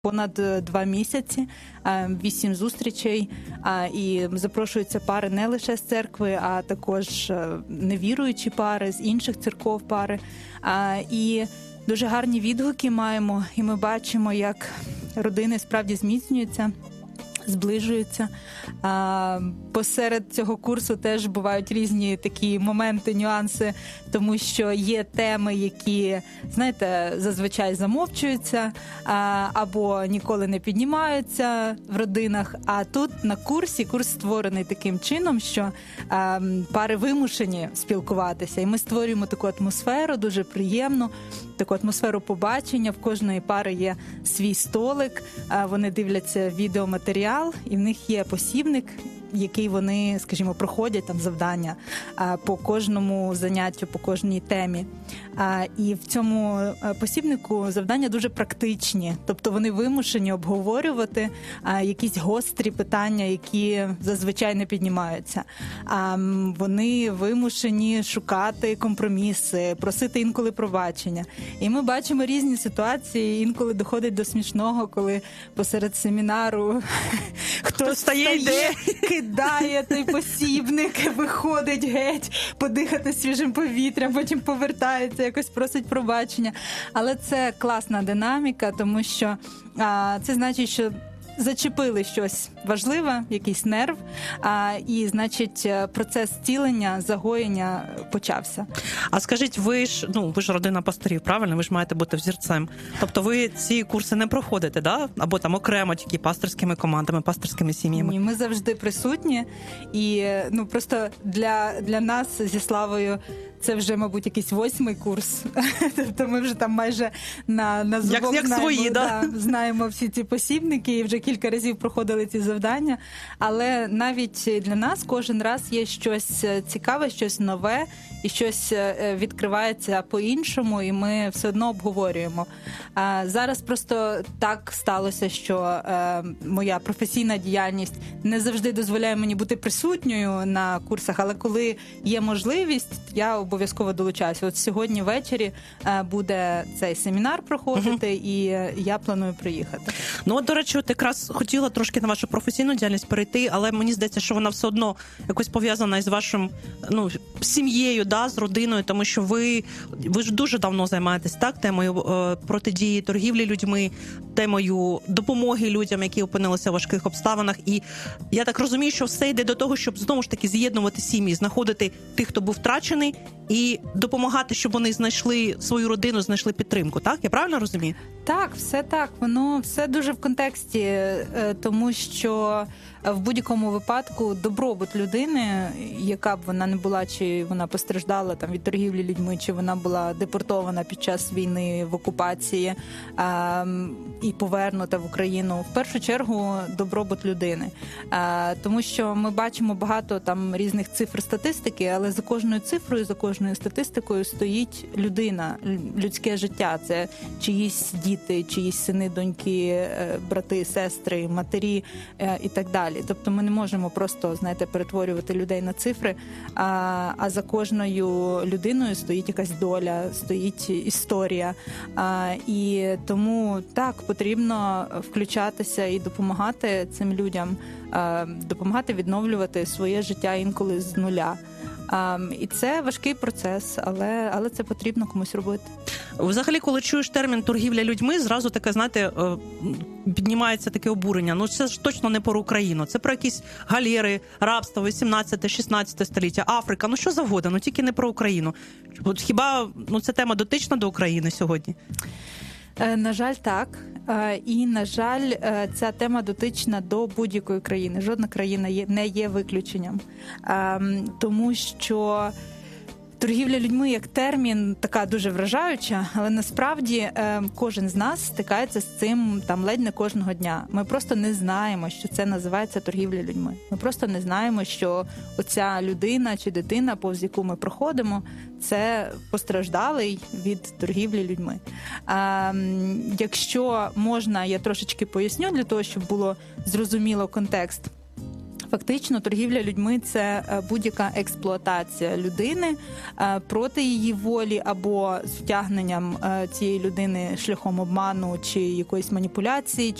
понад 2 місяці, 8 зустрічей, і запрошуються пари не лише з церкви, а також невіруючі пари, з інших церков пари. І дуже гарні відгуки маємо, і ми бачимо, як родини справді зміцнюються, зближуються. Посеред цього курсу теж бувають різні такі моменти, нюанси, тому що є теми, які, знаєте, зазвичай замовчуються або ніколи не піднімаються в родинах. А тут на курс створений таким чином, що пари вимушені спілкуватися. І ми створюємо таку атмосферу, дуже приємну, таку атмосферу побачення. В кожної пари є свій столик, вони дивляться відеоматеріал, і в них є посібник, який вони, скажімо, проходять там завдання по кожному заняттю, по кожній темі. І в цьому посібнику завдання дуже практичні. Тобто вони вимушені обговорювати якісь гострі питання, які зазвичай не піднімаються. Вони вимушені шукати компроміси, просити інколи пробачення. І ми бачимо різні ситуації, інколи доходить до смішного, коли посеред семінару хтось стає, кидає той посібник, виходить геть, подихати свіжим повітрям, потім повертається, якось просить пробачення. Але це класна динаміка, тому що це значить, що зачепили щось важливе, якийсь нерв, і, значить, процес зцілення, загоєння почався. А скажіть, ви ж родина пасторів, правильно? Ви ж маєте бути взірцем. Тобто ви ці курси не проходите, да? Або там окремо тільки пасторськими командами, пасторськими сім'ями? Ні, ми завжди присутні. І просто для нас зі Славою це вже, мабуть, якийсь 8-й курс. Тобто ми вже там майже на зубок як свої, да? Знаємо всі ці посібники і вже кілька разів проходили ці завдання. Але навіть для нас кожен раз є щось цікаве, щось нове, і щось відкривається по-іншому, і ми все одно обговорюємо. Зараз просто так сталося, що моя професійна діяльність не завжди дозволяє мені бути присутньою на курсах, але коли є можливість, я обов'язково долучаюся. От сьогодні ввечері буде цей семінар проходити, і я планую приїхати. От, до речі, якраз хотіла трошки на вашу професійну діяльність перейти, але мені здається, що вона все одно якось пов'язана із вашим, сім'єю, да, з родиною, тому що ви ж дуже давно займаєтесь темою протидії торгівлі людьми, темою допомоги людям, які опинилися в важких обставинах. І я так розумію, що все йде до того, щоб знову ж таки з'єднувати сім'ї, знаходити тих, хто був втрачений, і допомагати, щоб вони знайшли свою родину, знайшли підтримку. Так? Я правильно розумію? Так, все так. Воно все дуже в контексті, тому що в будь-якому випадку добробут людини, яка б вона не була, чи вона постраждала там від торгівлі людьми, чи вона була депортована під час війни в окупації і повернута в Україну, в першу чергу добробут людини. Тому що ми бачимо багато там різних цифр статистики, але за кожною цифрою, за кожною статистикою стоїть людина, людське життя. Це чиїсь діти, чиїсь сини, доньки, брати, сестри, матері і так далі. Тобто ми не можемо просто, перетворювати людей на цифри, а за кожною людиною стоїть якась доля, стоїть історія. І тому так, потрібно включатися і допомагати цим людям, допомагати відновлювати своє життя інколи з нуля. І це важкий процес, але це потрібно комусь робити. Взагалі, коли чуєш термін «торгівля людьми», зразу таке, піднімається таке обурення. Це ж точно не про Україну. Це про якісь галери, рабство, 18-16 століття, Африка, що завгодно, тільки не про Україну. От хіба ця тема дотична до України сьогодні? На жаль, так. І, на жаль, ця тема дотична до будь-якої країни. Жодна країна не є виключенням. Тому що торгівля людьми як термін така дуже вражаюча, але насправді кожен з нас стикається з цим ледь не кожного дня. Ми просто не знаємо, що це називається торгівля людьми. Ми просто не знаємо, що оця людина чи дитина, повз яку ми проходимо, це постраждалий від торгівлі людьми. Якщо можна, я трошечки поясню для того, щоб було зрозуміло контекст. Фактично, торгівля людьми – це будь-яка експлуатація людини проти її волі або з втягненням цієї людини шляхом обману чи якоїсь маніпуляції,